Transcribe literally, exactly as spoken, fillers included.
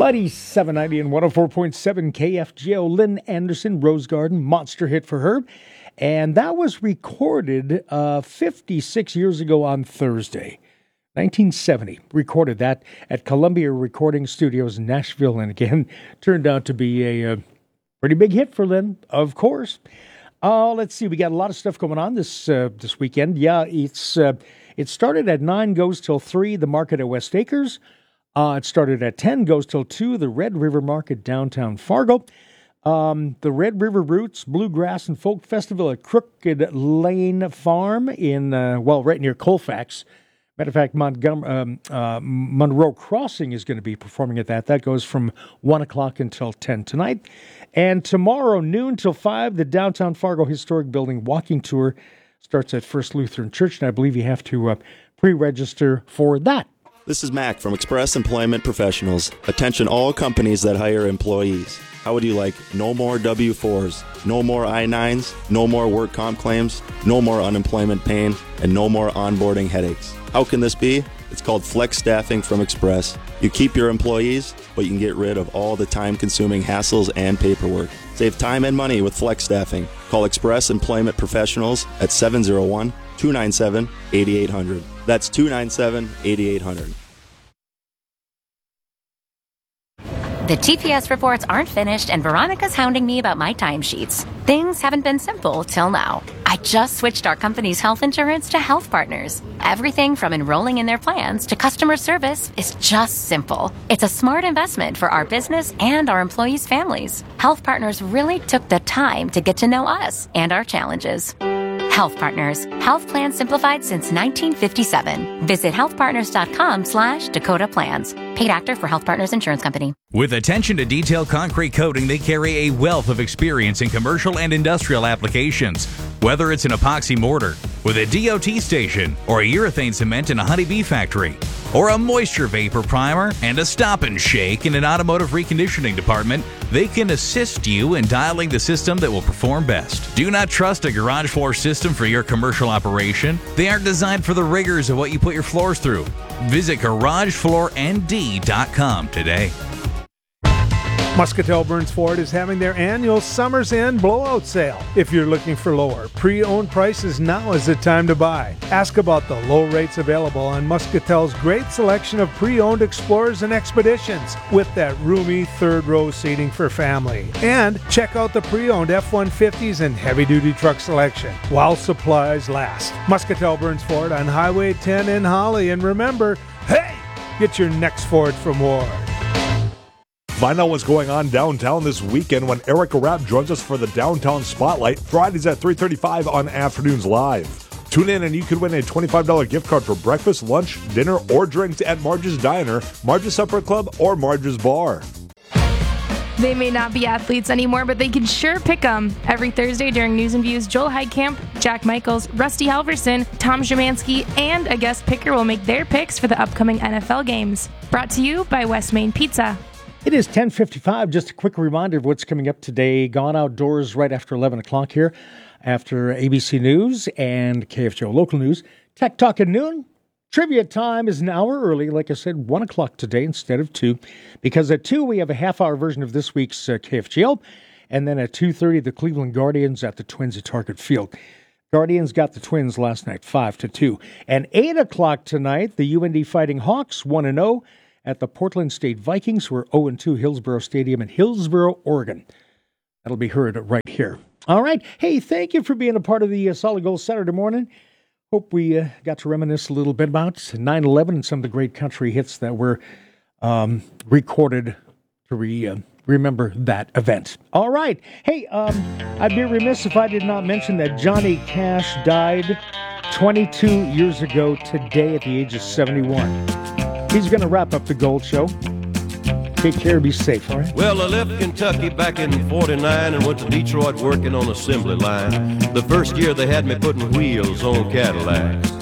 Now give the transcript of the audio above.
Mighty seven ninety and one oh four point seven K F G O. Lynn Anderson, Rose Garden, monster hit for her. And that was recorded uh, fifty-six years ago on Thursday. nineteen seventy, recorded that at Columbia Recording Studios in Nashville. And again, turned out to be a, a pretty big hit for Lynn, of course. Uh, let's see, we got a lot of stuff going on this uh, this weekend. Yeah, it's uh, it started at nine, goes till three, the market at West Acres. Uh, it started at ten, goes till two, the Red River Market, downtown Fargo. Um, the Red River Roots Bluegrass and Folk Festival at Crooked Lane Farm in, uh, well, right near Colfax. Matter of fact, Montgomery, um, uh, Monroe Crossing is going to be performing at that. That goes from one o'clock until ten tonight. And tomorrow, noon till five, the Downtown Fargo Historic Building Walking Tour starts at First Lutheran Church, and I believe you have to uh, pre-register for that. This is Mac from Express Employment Professionals. Attention all companies that hire employees. How would you like no more W fours, no more I nines, no more work comp claims, no more unemployment pain, and no more onboarding headaches? How can this be? It's called Flex Staffing from Express. You keep your employees, but you can get rid of all the time-consuming hassles and paperwork. Save time and money with Flex Staffing. Call Express Employment Professionals at seven oh one, two nine seven, eight eight hundred. That's two nine seven, eight eight hundred. The T P S reports aren't finished, and Veronica's hounding me about my timesheets. Things haven't been simple till now. I just switched our company's health insurance to Health Partners. Everything from enrolling in their plans to customer service is just simple. It's a smart investment for our business and our employees' families. Health Partners really took the time to get to know us and our challenges. Health Partners. Health plans simplified since nineteen fifty-seven. Visit healthpartners.com slash Dakota Plans. Paid actor for Health Partners Insurance Company. With attention to detail concrete coating, they carry a wealth of experience in commercial and industrial applications. Whether it's an epoxy mortar with a D O T station or a urethane cement in a honeybee factory, or a moisture vapor primer and a stop and shake in an automotive reconditioning department, they can assist you in dialing the system that will perform best. Do not trust a garage floor system for your commercial operation. They aren't designed for the rigors of what you put your floors through. Visit garage floor N D dot com today. Muscatel Burns Ford is having their annual Summer's End blowout sale. If you're looking for lower pre-owned prices, now is the time to buy. Ask about the low rates available on Muscatel's great selection of pre-owned Explorers and Expeditions with that roomy third row seating for family. And check out the pre-owned F one fifties and heavy-duty truck selection while supplies last. Muscatel Burns Ford on Highway ten in Holly. And remember, hey, get your next Ford from Ward. Find out what's going on downtown this weekend when Erica Rapp joins us for the Downtown Spotlight, Fridays at three thirty-five on Afternoons Live. Tune in and you could win a twenty-five dollars gift card for breakfast, lunch, dinner, or drinks at Marge's Diner, Marge's Supper Club, or Marge's Bar. They may not be athletes anymore, but they can sure pick 'em. Every Thursday during News and Views, Joel Heidkamp, Jack Michaels, Rusty Halverson, Tom Szymanski, and a guest picker will make their picks for the upcoming N F L games. Brought to you by West Main Pizza. It is ten fifty-five. Just a quick reminder of what's coming up today. Gone Outdoors right after eleven o'clock here, after A B C News and K F G O Local News. Tech Talk at noon. Trivia time is an hour early. Like I said, one o'clock today instead of two. Because at two, we have a half-hour version of this week's uh, K F G O. And then at two thirty, the Cleveland Guardians at the Twins at Target Field. Guardians got the Twins last night, five to two. And eight o'clock tonight, the U N D Fighting Hawks, one and oh. at the Portland State Vikings, who are oh and two, Hillsborough Stadium in Hillsborough, Oregon. That'll be heard right here. All right. Hey, thank you for being a part of the uh, Solid Gold Saturday morning. Hope we uh, got to reminisce a little bit about nine eleven and some of the great country hits that were um, recorded to re, uh, remember that event. All right. Hey, um, I'd be remiss if I did not mention that Johnny Cash died twenty-two years ago today at the age of seventy-one. He's going to wrap up the Gold Show. Take care, be safe, all right? Well, I left Kentucky back in forty-nine and went to Detroit working on assembly line. The first year they had me putting wheels on Cadillacs.